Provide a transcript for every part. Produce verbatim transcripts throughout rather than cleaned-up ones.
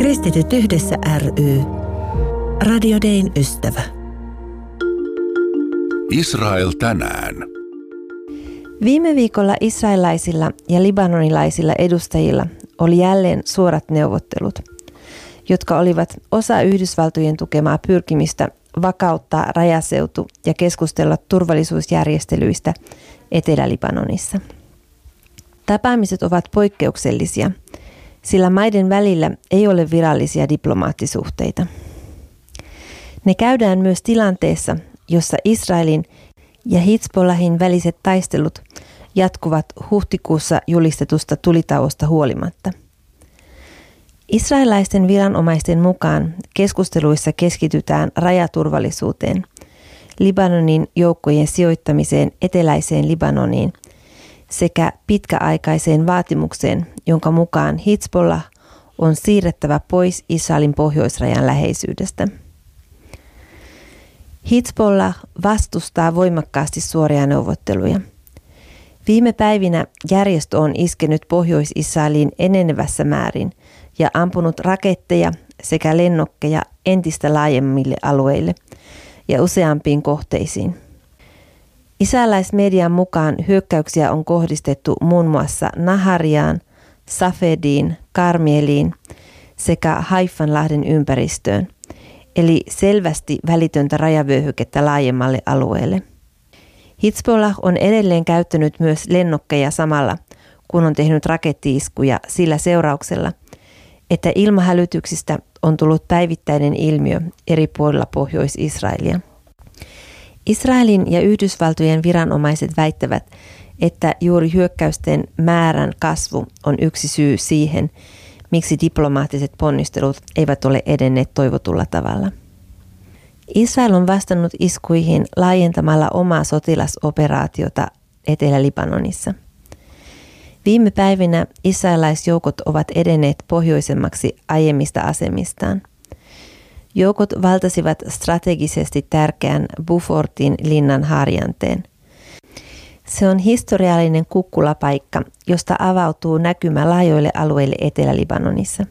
Kristityt yhdessä ry. Radio Dayn ystävä. Israel tänään. Viime viikolla israelaisilla ja libanonilaisilla edustajilla oli jälleen suorat neuvottelut, jotka olivat osa Yhdysvaltojen tukemaa pyrkimistä vakauttaa rajaseutu ja keskustella turvallisuusjärjestelyistä Etelä-Libanonissa. Tapaamiset ovat poikkeuksellisia, sillä maiden välillä ei ole virallisia diplomaattisuhteita. Ne käydään myös tilanteessa, jossa Israelin ja Hizbollahin väliset taistelut jatkuvat huhtikuussa julistetusta tulitauosta huolimatta. Israelaisten viranomaisten mukaan keskusteluissa keskitytään rajaturvallisuuteen, Libanonin joukkojen sijoittamiseen eteläiseen Libanoniin sekä pitkäaikaiseen vaatimukseen, jonka mukaan Hizbollah on siirrettävä pois Israelin pohjoisrajan läheisyydestä. Hizbollah vastustaa voimakkaasti suoria neuvotteluja. Viime päivinä järjestö on iskenyt Pohjois-Israeliin enenevässä määrin ja ampunut raketteja sekä lennokkeja entistä laajemmille alueille ja useampiin kohteisiin. Israelaismedian mukaan hyökkäyksiä on kohdistettu muun muassa Nahariaan, Safediin, Karmieliin sekä Haifanlahden ympäristöön, eli selvästi välitöntä rajavyöhykettä laajemmalle alueelle. Hizbollah on edelleen käyttänyt myös lennokkeja samalla, kun on tehnyt rakettiiskuja sillä seurauksella, että ilmahälytyksistä on tullut päivittäinen ilmiö eri puolilla Pohjois-Israelia. Israelin ja Yhdysvaltojen viranomaiset väittävät, että juuri hyökkäysten määrän kasvu on yksi syy siihen, miksi diplomaattiset ponnistelut eivät ole edenneet toivotulla tavalla. Israel on vastannut iskuihin laajentamalla omaa sotilasoperaatiota Etelä-Libanonissa. Viime päivinä israelaisjoukot ovat edenneet pohjoisemmaksi aiemmista asemistaan. Joukot valtasivat strategisesti tärkeän Beaufortin linnan harjanteen. Se on historiallinen kukkulapaikka, josta avautuu näkymä laajoille alueille Etelä-Libanonissa.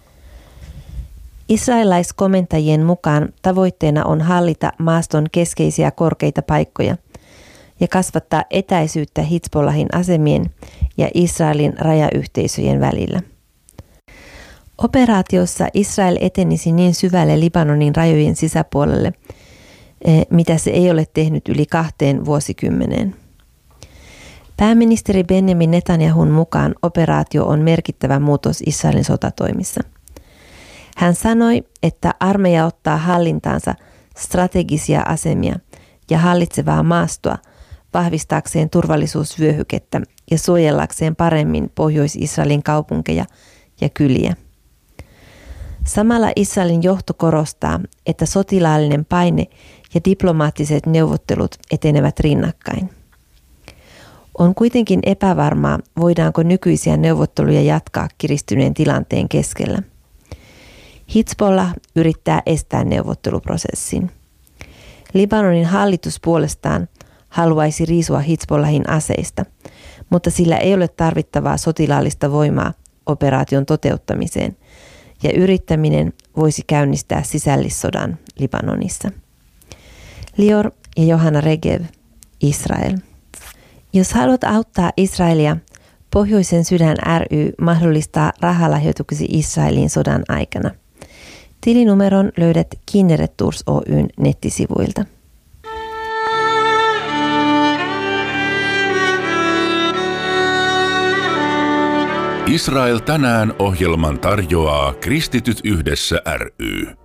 Israelaiskomentajien mukaan tavoitteena on hallita maaston keskeisiä korkeita paikkoja ja kasvattaa etäisyyttä Hizbollahin asemien ja Israelin rajayhteisöjen välillä. Operaatiossa Israel etenisi niin syvälle Libanonin rajojen sisäpuolelle, mitä se ei ole tehnyt yli kahteen vuosikymmeneen. Pääministeri Benjamin Netanyahun mukaan operaatio on merkittävä muutos Israelin sotatoimissa. Hän sanoi, että armeija ottaa hallintaansa strategisia asemia ja hallitsevaa maastoa vahvistaakseen turvallisuusvyöhykettä ja suojellakseen paremmin Pohjois-Israelin kaupunkeja ja kyliä. Samalla Israelin johto korostaa, että sotilaallinen paine ja diplomaattiset neuvottelut etenevät rinnakkain. On kuitenkin epävarmaa, voidaanko nykyisiä neuvotteluja jatkaa kiristyneen tilanteen keskellä. Hizbollah yrittää estää neuvotteluprosessin. Libanonin hallitus puolestaan haluaisi riisua Hizbollahin aseista, mutta sillä ei ole tarvittavaa sotilaallista voimaa operaation toteuttamiseen, ja yrittäminen voisi käynnistää sisällissodan Libanonissa. Lior ja Johanna Regev, Israel. Jos haluat auttaa Israelia, Pohjoisen sydän ry mahdollistaa rahalahjoituksesi Israeliin sodan aikana. Tilinumeron löydät Kinneret Tours Oy:n nettisivuilta. Israel tänään -ohjelman tarjoaa Kristityt yhdessä ry.